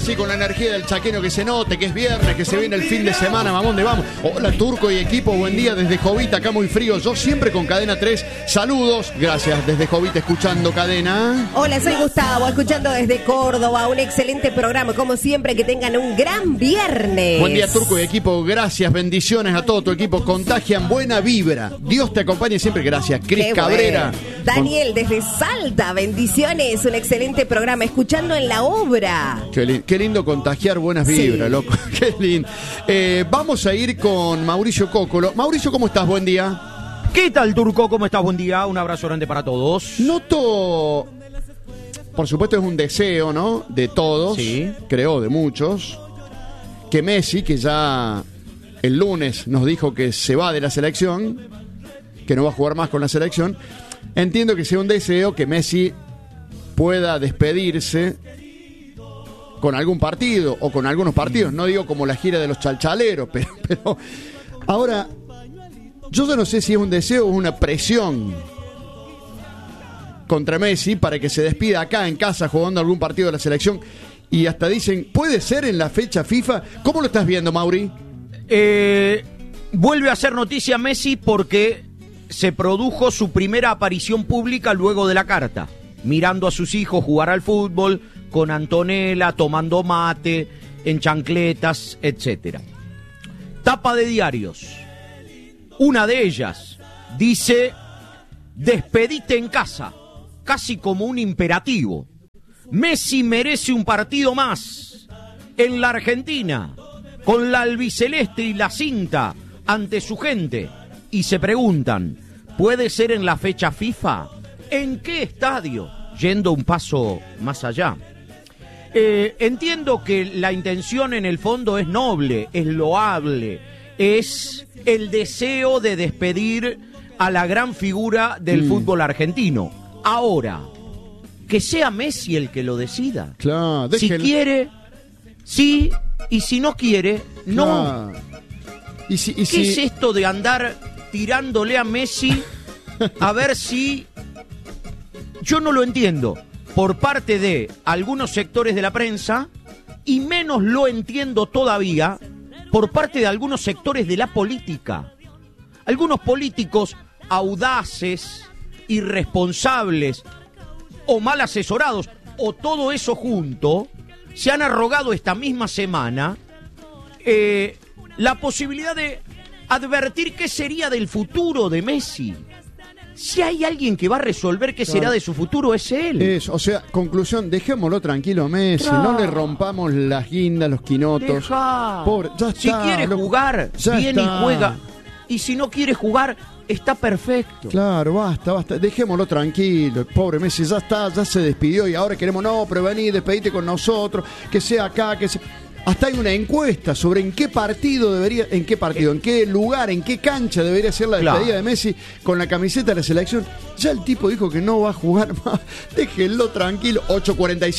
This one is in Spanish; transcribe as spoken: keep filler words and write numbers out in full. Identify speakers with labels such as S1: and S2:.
S1: así con la energía del chaqueño, que se note, que es viernes, que se viene el fin de semana, mamón de vamos. Hola Turco y equipo, buen día desde Jovita, acá muy frío, yo siempre con Cadena tres, saludos, gracias desde Jovita escuchando Cadena.
S2: Hola, soy Gustavo, escuchando desde Córdoba, un excelente programa, como siempre, que tengan un gran viernes.
S1: Buen día Turco y equipo, gracias, bendiciones a todo tu equipo, contagian buena vibra, Dios te acompañe siempre, gracias. Cris Cabrera.
S2: Bueno. Daniel desde Salta, bendiciones, un excelente programa, escuchando en la obra.
S1: Qué, li- qué lindo contagiar buenas vibras, sí. Loco, qué lindo. Eh, vamos a ir con Mauricio Cócolo. Mauricio, ¿cómo estás? Buen día.
S3: ¿Qué tal, Turco? ¿Cómo estás? Buen día, un abrazo grande para todos.
S1: Noto, por supuesto es un deseo, ¿no? De todos,
S3: sí.
S1: Creo, de muchos, que Messi, que ya el lunes nos dijo que se va de la selección, que no va a jugar más con la selección, entiendo que sea un deseo que Messi pueda despedirse con algún partido o con algunos partidos, no digo como la gira de los chalchaleros, pero, pero ahora yo ya no sé si es un deseo o una presión contra Messi para que se despida acá en casa jugando algún partido de la selección, y hasta dicen, puede ser en la fecha FIFA. ¿Cómo lo estás viendo, Mauri?
S3: Eh, vuelve a hacer noticia Messi porque se produjo su primera aparición pública luego de la carta, mirando a sus hijos jugar al fútbol, con Antonella, tomando mate, en chancletas, etcétera. Tapa de diarios. Una de ellas dice, despedite en casa, casi como un imperativo. Messi merece un partido más en la Argentina, con la albiceleste y la cinta ante su gente. Y se preguntan, ¿puede ser en la fecha FIFA? ¿En qué estadio? Yendo un paso más allá. Eh, entiendo que la intención en el fondo es noble, es loable, es el deseo de despedir a la gran figura del mm. fútbol argentino. Ahora, que sea Messi el que lo decida.
S1: Claro,
S3: si quiere, sí, y si no quiere, no.
S1: Claro. ¿Y si, y
S3: ¿Qué
S1: si...
S3: es esto de andar tirándole a Messi a ver si... Yo no lo entiendo por parte de algunos sectores de la prensa, y menos lo entiendo todavía por parte de algunos sectores de la política. Algunos políticos audaces, irresponsables o mal asesorados, o todo eso junto, se han arrogado esta misma semana eh, la posibilidad de advertir qué sería del futuro de Messi. Si hay alguien que va a resolver qué será
S1: claro.
S3: de su futuro, es él.
S1: Es, o sea, conclusión, dejémoslo tranquilo, Messi, claro. No le rompamos las guindas, los quinotos.
S3: Deja.
S1: Pobre, ya está,
S3: si quiere
S1: lo...
S3: jugar, viene y juega. Y si no quiere jugar, está perfecto.
S1: Claro, basta, basta, dejémoslo tranquilo. Pobre Messi, ya está, ya se despidió y ahora queremos, no, pero vení, despedite con nosotros, que sea acá, que sea... Hasta hay una encuesta sobre en qué partido debería, en qué partido, en qué lugar, en qué cancha debería ser la despedida claro. de Messi con la camiseta de la selección. Ya el tipo dijo que no va a jugar más. Déjenlo tranquilo. ocho cuarenta y cinco